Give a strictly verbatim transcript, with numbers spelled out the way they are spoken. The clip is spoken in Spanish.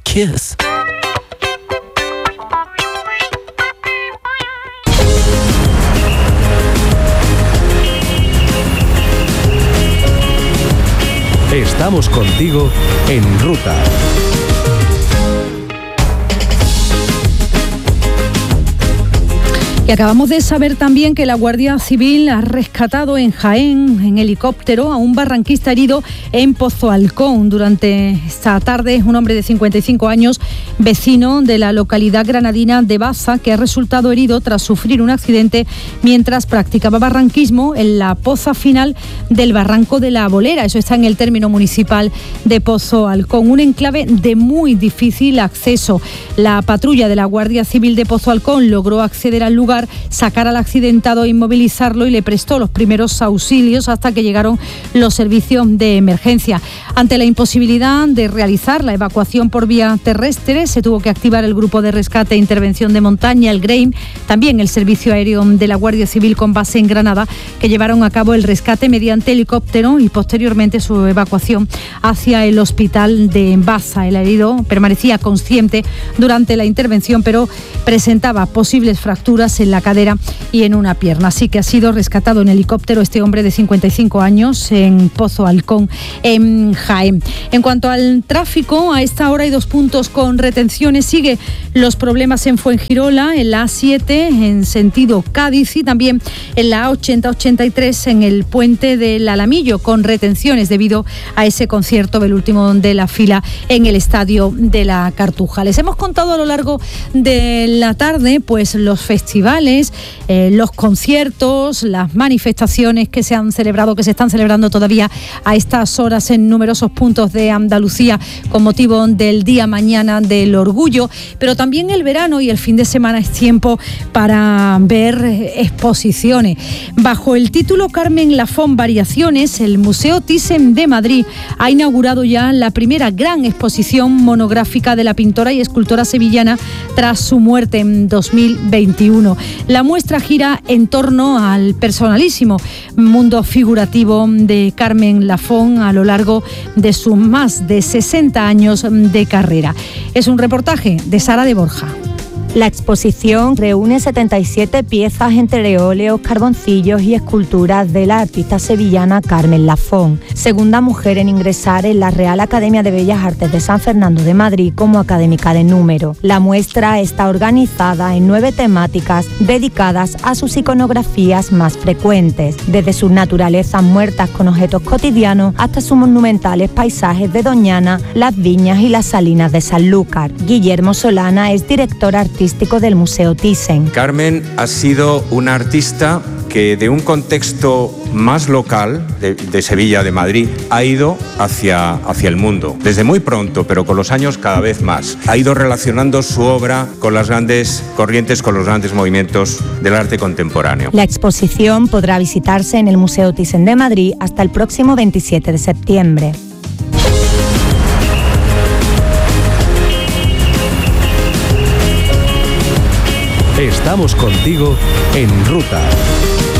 Kiss. Estamos contigo en ruta. Y acabamos de saber también que la Guardia Civil ha rescatado en Jaén, en helicóptero, a un barranquista herido en Pozo Alcón. Durante esta tarde, un hombre de cincuenta y cinco años, vecino de la localidad granadina de Baza, que ha resultado herido tras sufrir un accidente mientras practicaba barranquismo en la poza final del Barranco de la Bolera. Eso está en el término municipal de Pozo Alcón, un enclave de muy difícil acceso. La patrulla de la Guardia Civil de Pozo Alcón logró acceder al lugar, sacar al accidentado, inmovilizarlo y le prestó los primeros auxilios hasta que llegaron los servicios de emergencia. Ante la imposibilidad de realizar la evacuación por vía terrestre, se tuvo que activar el grupo de rescate e intervención de montaña, el GREIM, también el servicio aéreo de la Guardia Civil con base en Granada, que llevaron a cabo el rescate mediante helicóptero y posteriormente su evacuación hacia el hospital de Baza. El herido permanecía consciente durante la intervención, pero presentaba posibles fracturas en la cadera y en una pierna. Así que ha sido rescatado en helicóptero este hombre de cincuenta y cinco años en Pozo Alcón, en Jaén. En cuanto al tráfico, a esta hora hay dos puntos con retenciones. Sigue los problemas en Fuengirola, en la A siete en sentido Cádiz, y también en la A ochenta ochenta y tres en el puente del Alamillo, con retenciones debido a ese concierto del último de la fila en el estadio de la Cartuja. Les hemos contado a lo largo de la tarde pues los festivales, eh, los conciertos, las manifestaciones que se han celebrado, que se están celebrando todavía a estas horas en numerosos puntos de Andalucía con motivo del Día Mañana del Orgullo, pero también el verano y el fin de semana es tiempo para ver exposiciones. Bajo el título Carmen Lafón Variaciones, el Museo Thyssen de Madrid ha inaugurado ya la primera gran exposición monográfica de la pintora y escultora sevillana tras su muerte en dos mil veintiuno. La muestra gira en torno al personalísimo mundo figurativo de Carmen Lafón a lo largo de sus más de sesenta años de carrera. Es un reportaje de Sara de Borja. La exposición reúne setenta y siete piezas entre óleos, carboncillos y esculturas de la artista sevillana Carmen Lafón, segunda mujer en ingresar en la Real Academia de Bellas Artes de San Fernando de Madrid como académica de número. La muestra está organizada en nueve temáticas dedicadas a sus iconografías más frecuentes, desde sus naturalezas muertas con objetos cotidianos hasta sus monumentales paisajes de Doñana, las viñas y las salinas de Sanlúcar. Guillermo Solana es director artístico artístico del Museo Thyssen. Carmen ha sido una artista que de un contexto más local de, de Sevilla, de Madrid, ha ido hacia, hacia el mundo. Desde muy pronto, pero con los años cada vez más. Ha ido relacionando su obra con las grandes corrientes, con los grandes movimientos del arte contemporáneo. La exposición podrá visitarse en el Museo Thyssen de Madrid hasta el próximo veintisiete de septiembre. Estamos contigo en ruta.